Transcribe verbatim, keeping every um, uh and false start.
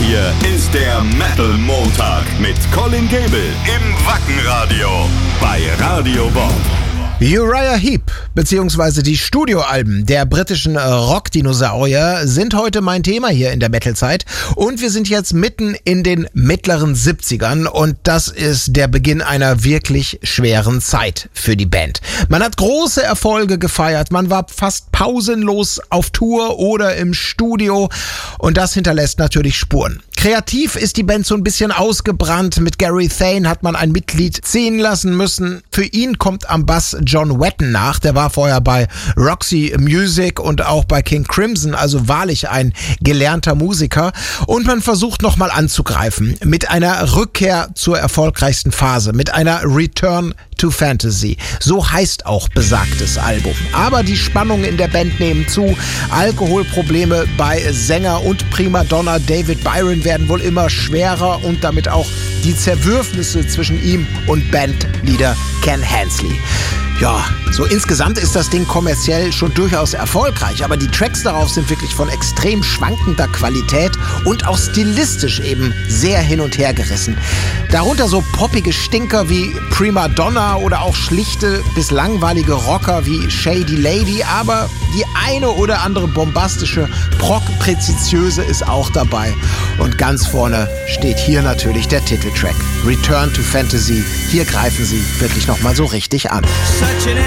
hier ist der Metal Montag mit Colin Gable im Wackenradio bei Radio Bob. Uriah Heep bzw. die Studioalben der britischen Rockdinosaurier sind heute mein Thema hier in der Metalzeit und wir sind jetzt mitten in den mittleren siebzigern und das ist der Beginn einer wirklich schweren Zeit für die Band. Man hat große Erfolge gefeiert, man war fast pausenlos auf Tour oder im Studio und das hinterlässt natürlich Spuren. Kreativ ist die Band so ein bisschen ausgebrannt. Mit Gary Thane hat man ein Mitglied ziehen lassen müssen. Für ihn kommt am Bass John Wetton nach. Der war vorher bei Roxy Music und auch bei King Crimson, also wahrlich ein gelernter Musiker. Und man versucht nochmal anzugreifen mit einer Rückkehr zur erfolgreichsten Phase, mit einer Return to Fantasy. So heißt auch besagtes Album. Aber die Spannungen in der Band nehmen zu. Alkoholprobleme bei Sänger und Primadonna David Byron werden wohl immer schwerer und damit auch die Zerwürfnisse zwischen ihm und Bandleader Ken Hensley. Ja, so insgesamt ist das Ding kommerziell schon durchaus erfolgreich, aber die Tracks darauf sind wirklich von extrem schwankender Qualität und auch stilistisch eben sehr hin und her gerissen. Darunter so poppige Stinker wie Primadonna oder auch schlichte bis langweilige Rocker wie Shady Lady, aber die eine oder andere bombastische Prog-Präzisiöse ist auch dabei. Und ganz vorne steht hier natürlich der Titeltrack Return to Fantasy. Hier greifen sie wirklich nochmal so richtig an. Such an